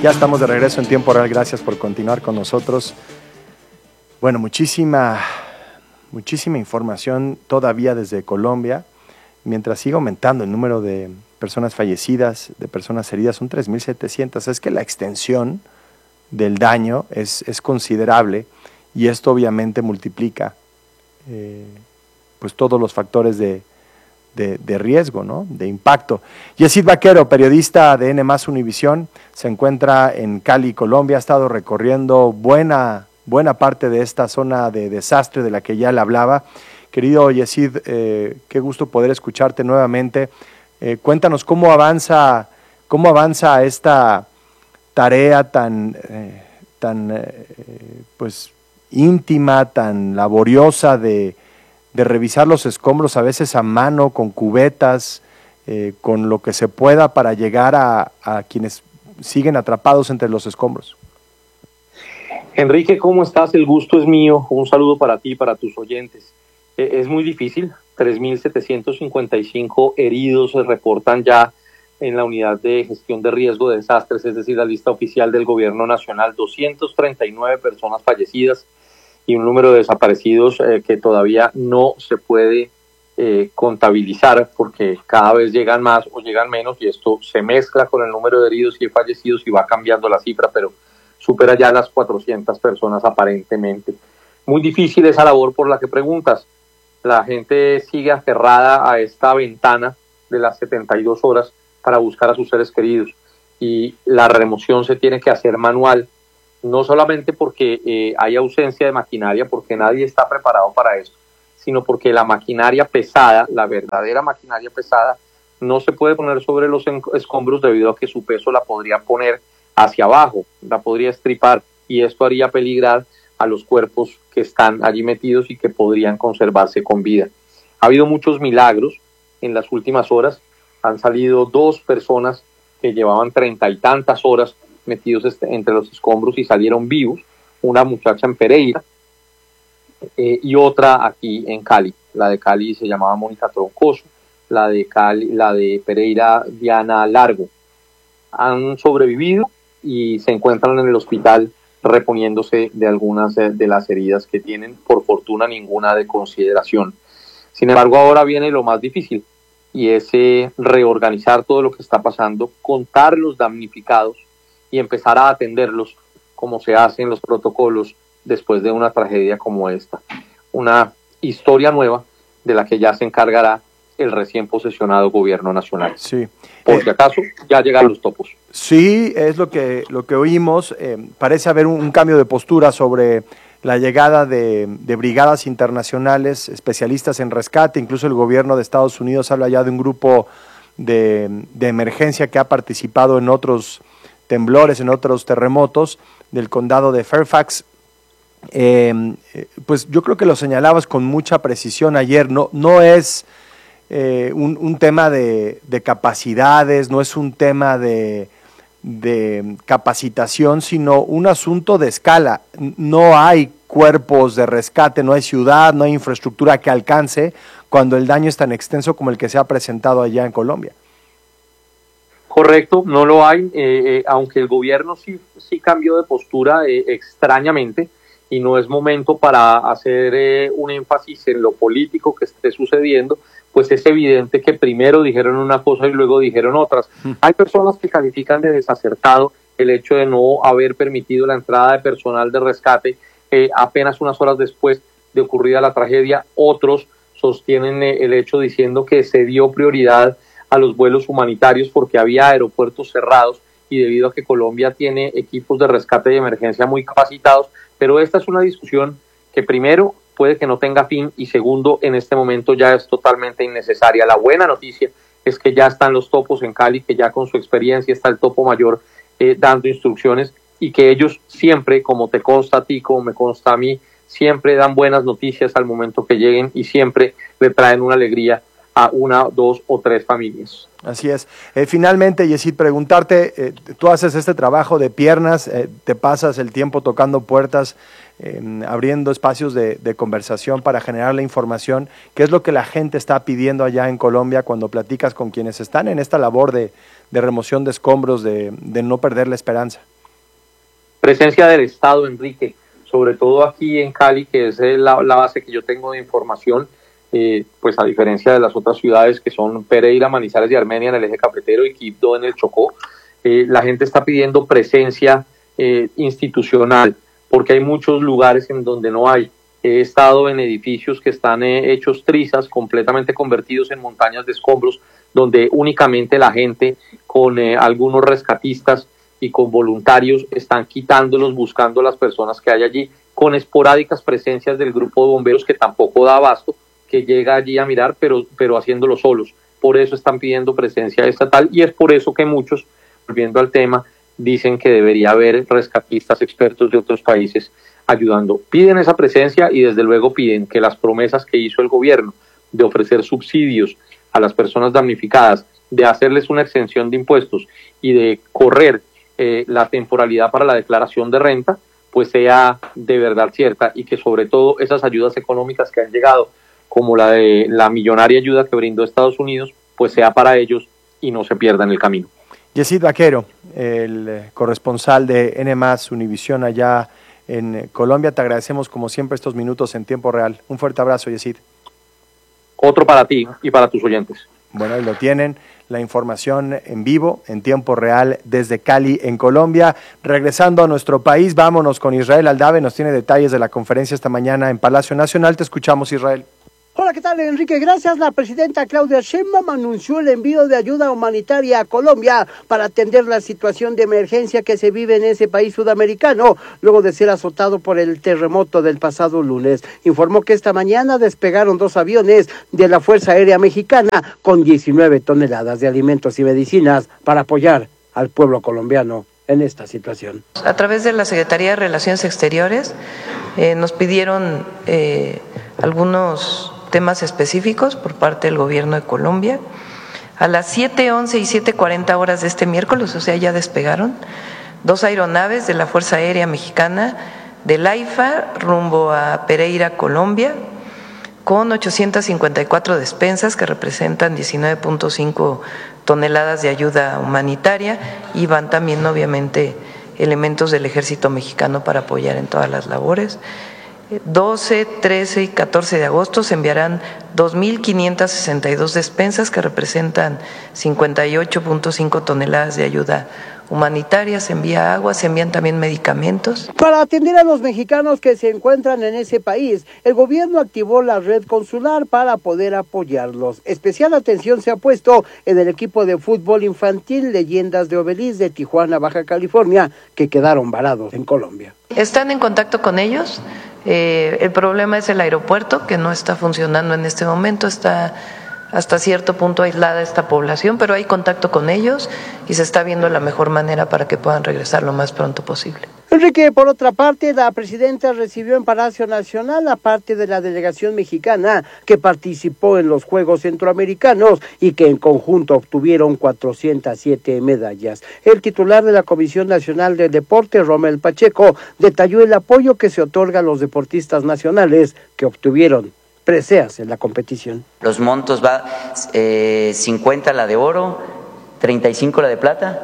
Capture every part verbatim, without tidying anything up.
Ya estamos de regreso en tiempo real, gracias por continuar con nosotros. Bueno, muchísima, muchísima información todavía desde Colombia, mientras sigue aumentando el número de personas fallecidas, de personas heridas, son tres mil setecientas. Es que la extensión del daño es, es considerable y esto obviamente multiplica eh, pues todos los factores de, de, de riesgo, ¿no? De impacto. Yesid Vaquero, periodista de N más Univisión, se encuentra en Cali, Colombia, ha estado recorriendo buena, buena parte de esta zona de desastre de la que ya le hablaba. Querido Yesid, eh, qué gusto poder escucharte nuevamente. Eh, cuéntanos cómo avanza, cómo avanza esta tarea tan, eh, tan eh, pues, íntima, tan laboriosa de de revisar los escombros, a veces a mano, con cubetas, eh, con lo que se pueda para llegar a, a quienes siguen atrapados entre los escombros. Enrique, ¿cómo estás? El gusto es mío. Un saludo para ti y para tus oyentes. Eh, es muy difícil. tres mil setecientos cincuenta y cinco heridos se reportan ya en la unidad de gestión de riesgo de desastres, es decir, la lista oficial del gobierno nacional. doscientas treinta y nueve personas fallecidas y un número de desaparecidos eh, que todavía no se puede eh, contabilizar porque cada vez llegan más o llegan menos y esto se mezcla con el número de heridos y de fallecidos y va cambiando la cifra, pero supera ya las cuatrocientas personas aparentemente. Muy difícil esa labor por la que preguntas. La gente sigue aferrada a esta ventana de las setenta y dos horas para buscar a sus seres queridos y la remoción se tiene que hacer manual. No solamente porque eh, hay ausencia de maquinaria, porque nadie está preparado para esto, sino porque la maquinaria pesada, la verdadera maquinaria pesada, no se puede poner sobre los escombros debido a que su peso la podría poner hacia abajo, la podría estripar y esto haría peligrar a los cuerpos que están allí metidos y que podrían conservarse con vida. Ha habido muchos milagros en las últimas horas, han salido dos personas que llevaban treinta y tantas horas metidos este, entre los escombros y salieron vivos, una muchacha en Pereira eh, y otra aquí en Cali. La de Cali se llamaba Mónica Troncoso, la de Cali, la de Pereira, Diana Largo. Han sobrevivido y se encuentran en el hospital reponiéndose de algunas de, de las heridas que tienen, por fortuna ninguna de consideración. Sin embargo, ahora viene lo más difícil y es eh, reorganizar todo lo que está pasando, contar los damnificados y empezar a atenderlos como se hacen los protocolos después de una tragedia como esta. Una historia nueva de la que ya se encargará el recién posesionado gobierno nacional. Sí. Por eh, si acaso, ya llegaron los topos. Sí, es lo que, lo que oímos. Eh, parece haber un, un cambio de postura sobre la llegada de, de brigadas internacionales, especialistas en rescate. Incluso el gobierno de Estados Unidos habla ya de un grupo de, de emergencia que ha participado en otros temblores, en otros terremotos del condado de Fairfax. Eh, pues yo creo que lo señalabas con mucha precisión ayer. No, no es eh, un, un tema de, de capacidades, no es un tema de, de capacitación, sino un asunto de escala. No hay cuerpos de rescate, no hay ciudad, no hay infraestructura que alcance cuando el daño es tan extenso como el que se ha presentado allá en Colombia. Correcto, no lo hay, eh, eh, aunque el gobierno sí, sí cambió de postura eh, extrañamente y no es momento para hacer eh, un énfasis en lo político que esté sucediendo, pues es evidente que primero dijeron una cosa y luego dijeron otras. Mm. Hay personas que califican de desacertado el hecho de no haber permitido la entrada de personal de rescate eh, apenas unas horas después de ocurrida la tragedia. Otros sostienen eh, el hecho diciendo que se dio prioridad a los vuelos humanitarios porque había aeropuertos cerrados y debido a que Colombia tiene equipos de rescate y emergencia muy capacitados, pero esta es una discusión que primero puede que no tenga fin y segundo en este momento ya es totalmente innecesaria. La buena noticia es que ya están los topos en Cali, que ya con su experiencia está el topo mayor eh, dando instrucciones y que ellos siempre, como te consta a ti, como me consta a mí, siempre dan buenas noticias al momento que lleguen y siempre le traen una alegría a una, dos o tres familias. Así es. Eh, finalmente, Yesid, preguntarte, eh, tú haces este trabajo de piernas, eh, te pasas el tiempo tocando puertas, eh, abriendo espacios de, de conversación para generar la información. ¿Qué es lo que la gente está pidiendo allá en Colombia cuando platicas con quienes están en esta labor de, de remoción de escombros, de, de no perder la esperanza? Presencia del Estado, Enrique, sobre todo aquí en Cali, que es la, la base que yo tengo de información, eh, pues a diferencia de las otras ciudades que son Pereira, Manizales y Armenia en el eje cafetero y Quibdó en el Chocó, eh, la gente está pidiendo presencia eh, institucional, porque hay muchos lugares en donde no hay. He estado en edificios que están eh, hechos trizas, completamente convertidos en montañas de escombros, donde únicamente la gente con eh, algunos rescatistas y con voluntarios están quitándolos, buscando a las personas que hay allí, con esporádicas presencias del grupo de bomberos que tampoco da abasto, que llega allí a mirar, pero, pero haciéndolo solos. Por eso están pidiendo presencia estatal y es por eso que muchos, volviendo al tema, dicen que debería haber rescatistas expertos de otros países ayudando. Piden esa presencia y desde luego piden que las promesas que hizo el gobierno de ofrecer subsidios a las personas damnificadas, de hacerles una exención de impuestos y de correr eh, la temporalidad para la declaración de renta, pues sea de verdad cierta y que sobre todo esas ayudas económicas que han llegado, como la de la millonaria ayuda que brindó Estados Unidos, pues sea para ellos y no se pierda en el camino. Yesid Vaquero, el corresponsal de N más Univisión allá en Colombia, te agradecemos como siempre estos minutos en tiempo real. Un fuerte abrazo, Yesid. Otro para ti y para tus oyentes. Bueno, ahí lo tienen, la información en vivo, en tiempo real, desde Cali, en Colombia. Regresando a nuestro país, vámonos con Israel Aldave, nos tiene detalles de la conferencia esta mañana en Palacio Nacional. Te escuchamos, Israel. Hola, ¿qué tal, Enrique? Gracias. La presidenta Claudia Sheinbaum anunció el envío de ayuda humanitaria a Colombia para atender la situación de emergencia que se vive en ese país sudamericano, luego de ser azotado por el terremoto del pasado lunes. Informó que esta mañana despegaron dos aviones de la Fuerza Aérea Mexicana con diecinueve toneladas de alimentos y medicinas para apoyar al pueblo colombiano en esta situación. A través de la Secretaría de Relaciones Exteriores eh, nos pidieron eh, algunos temas específicos por parte del gobierno de Colombia. A las siete once y siete cuarenta horas de este miércoles, o sea, ya despegaron, dos aeronaves de la Fuerza Aérea Mexicana del AIFA rumbo a Pereira, Colombia, con ochocientas cincuenta y cuatro despensas que representan diecinueve punto cinco toneladas de ayuda humanitaria, y van también obviamente elementos del ejército mexicano para apoyar en todas las labores. doce, trece y catorce de agosto se enviarán dos mil quinientas sesenta y dos despensas que representan cincuenta y ocho punto cinco toneladas de ayuda humanitaria, se envía agua, se envían también medicamentos. Para atender a los mexicanos que se encuentran en ese país, el gobierno activó la red consular para poder apoyarlos. Especial atención se ha puesto en el equipo de fútbol infantil Leyendas de Obelisc de Tijuana, Baja California, que quedaron varados en Colombia. Están en contacto con ellos. Eh, el problema es el aeropuerto, que no está funcionando en este momento, está hasta cierto punto aislada esta población, pero hay contacto con ellos y se está viendo la mejor manera para que puedan regresar lo más pronto posible. Enrique, por otra parte, la presidenta recibió en Palacio Nacional a parte de la delegación mexicana que participó en los Juegos Centroamericanos y que en conjunto obtuvieron cuatrocientas siete medallas. El titular de la Comisión Nacional de Deporte, Romel Pacheco, detalló el apoyo que se otorga a los deportistas nacionales que obtuvieron preseas en la competición. Los montos va eh, cincuenta la de oro, treinta y cinco la de plata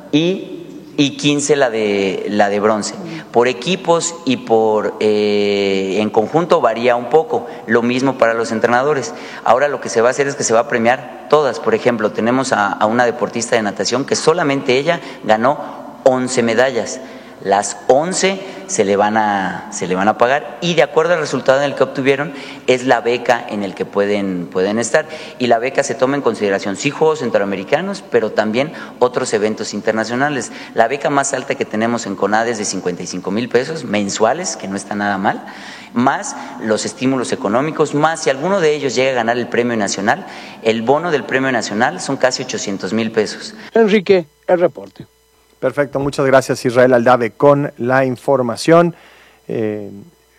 y, y quince la de, la de bronce. Por equipos y por eh, en conjunto varía un poco, lo mismo para los entrenadores. Ahora lo que se va a hacer es que se va a premiar todas. Por ejemplo, tenemos a, a una deportista de natación que solamente ella ganó once medallas. Las once se le van a se le van a pagar y de acuerdo al resultado en el que obtuvieron es la beca en el que pueden pueden estar, y la beca se toma en consideración sí Juegos Centroamericanos, pero también otros eventos internacionales. La beca más alta que tenemos en CONADE es de cincuenta y cinco mil pesos mensuales, que no está nada mal, más los estímulos económicos, más si alguno de ellos llega a ganar el premio nacional, el bono del premio nacional son casi ochocientos mil pesos. Enrique, el reporte. Perfecto, muchas gracias Israel Aldave con la información. Eh,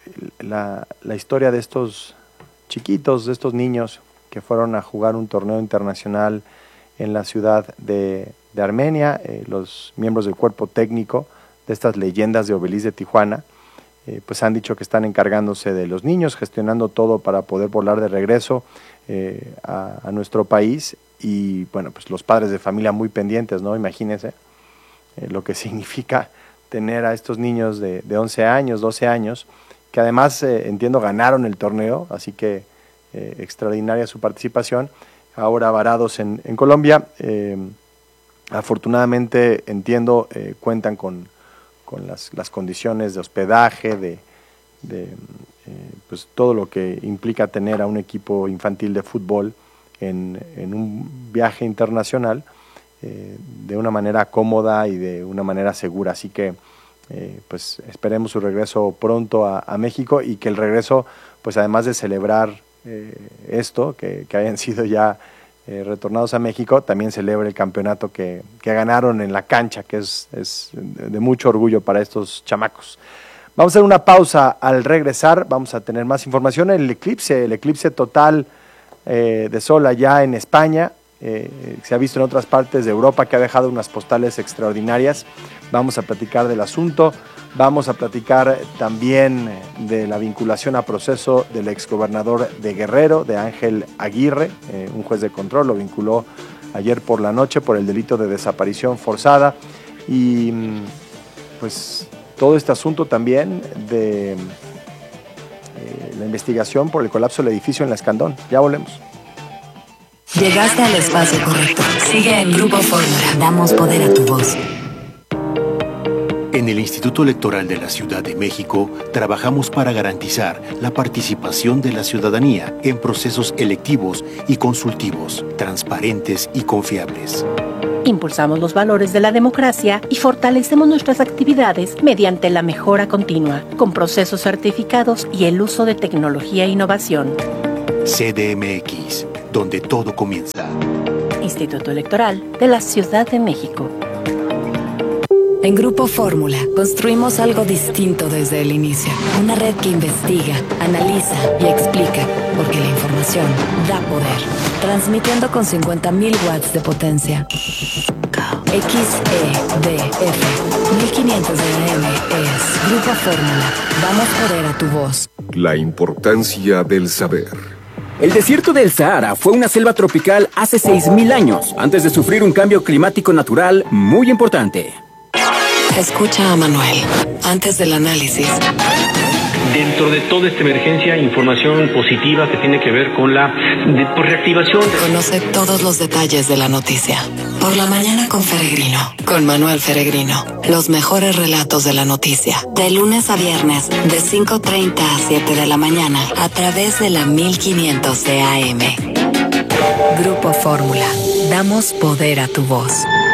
la, la historia de estos chiquitos, de estos niños que fueron a jugar un torneo internacional en la ciudad de, de Armenia, eh, los miembros del cuerpo técnico de estas Leyendas de Obelisc de Tijuana, eh, pues han dicho que están encargándose de los niños, gestionando todo para poder volar de regreso eh, a, a nuestro país, y bueno, pues los padres de familia muy pendientes, ¿no? Imagínense. Eh, lo que significa tener a estos niños de, de once años, doce años, que además, eh, entiendo, ganaron el torneo, así que eh, extraordinaria su participación, ahora varados en, en Colombia. Eh, afortunadamente, entiendo, eh, cuentan con, con las, las condiciones de hospedaje, de, de eh, pues todo lo que implica tener a un equipo infantil de fútbol en, en un viaje internacional, eh, de una manera cómoda y de una manera segura. Así que eh, pues esperemos su regreso pronto a, a México, y que el regreso, pues además de celebrar eh, esto, que, que hayan sido ya eh, retornados a México, también celebre el campeonato que, que ganaron en la cancha, que es, es de mucho orgullo para estos chamacos. Vamos a hacer una pausa. Al regresar vamos a tener más información. El eclipse, el eclipse total eh, de sol allá en España, eh, se ha visto en otras partes de Europa, que ha dejado unas postales extraordinarias. Vamos a platicar del asunto. Vamos a platicar también de la vinculación a proceso del exgobernador de Guerrero, de Ángel Aguirre. Eh, un juez de control lo vinculó ayer por la noche por el delito de desaparición forzada. Y pues todo este asunto también de eh, la investigación por el colapso del edificio en La Escandón. Ya volvemos. Llegaste al espacio correcto. Sigue en Grupo Fórmula. Damos poder a tu voz. En el Instituto Electoral de la Ciudad de México trabajamos para garantizar la participación de la ciudadanía en procesos electivos y consultivos, transparentes y confiables. Impulsamos los valores de la democracia y fortalecemos nuestras actividades mediante la mejora continua, con procesos certificados y el uso de tecnología e innovación. C D M X, donde todo comienza. Instituto Electoral de la Ciudad de México. En Grupo Fórmula construimos algo distinto desde el inicio. Una red que investiga, analiza y explica, porque la información da poder. Transmitiendo con cincuenta mil watts de potencia. X E D F mil quinientos de A M es Grupo Fórmula. Damos poder a tu voz. La importancia del saber. El desierto del Sahara fue una selva tropical hace seis mil años, antes de sufrir un cambio climático natural muy importante. Escucha a Manuel, antes del análisis. Dentro de toda esta emergencia, información positiva que tiene que ver con la de, pues, reactivación. Conoce todos los detalles de la noticia. Por la mañana con Feregrino, con Manuel Feregrino. Los mejores relatos de la noticia. De lunes a viernes, de cinco treinta a siete de la mañana, a través de la mil quinientos de A M. Grupo Fórmula. Damos poder a tu voz.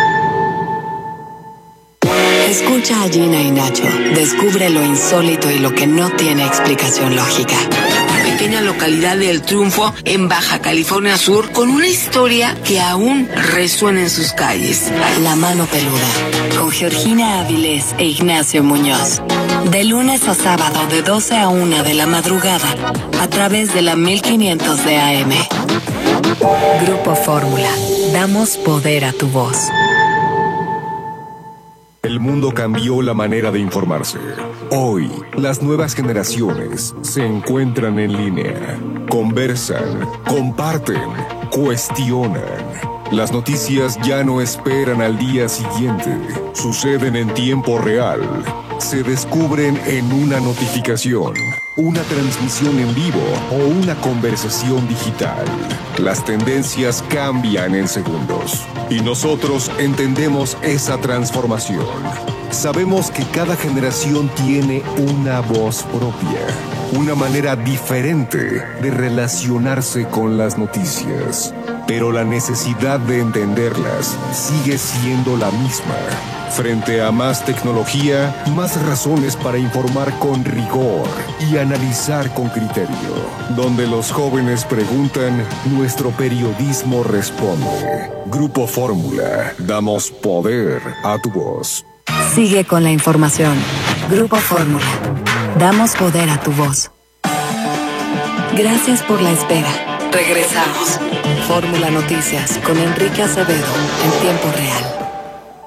Escucha a Gina y Nacho. Descubre lo insólito y lo que no tiene explicación lógica. Pequeña localidad de El Triunfo, en Baja California Sur, con una historia que aún resuena en sus calles. La mano peluda, con Georgina Avilés e Ignacio Muñoz. De lunes a sábado, de doce a una de la madrugada, a través de la mil quinientos de A M. Grupo Fórmula. Damos poder a tu voz. El mundo cambió la manera de informarse. Hoy, las nuevas generaciones se encuentran en línea, conversan, comparten, cuestionan. Las noticias ya no esperan al día siguiente, suceden en tiempo real, se descubren en una notificación, una transmisión en vivo o una conversación digital. Las tendencias cambian en segundos y nosotros entendemos esa transformación. Sabemos que cada generación tiene una voz propia, una manera diferente de relacionarse con las noticias, pero la necesidad de entenderlas sigue siendo la misma. Frente a más tecnología, más razones para informar con rigor y analizar con criterio. Donde los jóvenes preguntan, nuestro periodismo responde. Grupo Fórmula, damos poder a tu voz. Sigue con la información. Grupo Fórmula, damos poder a tu voz. Gracias por la espera. Regresamos. Fórmula Noticias con Enrique Acevedo en tiempo real.